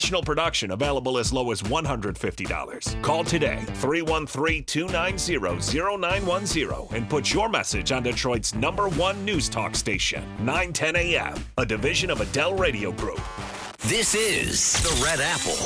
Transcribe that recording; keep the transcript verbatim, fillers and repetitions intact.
Original production available as low as one hundred fifty dollars. Call today, three one three, two nine zero, zero nine one zero, and put your message on Detroit's number one news talk station, nine ten A M, a division of Adele Radio Group. This is The Red Apple.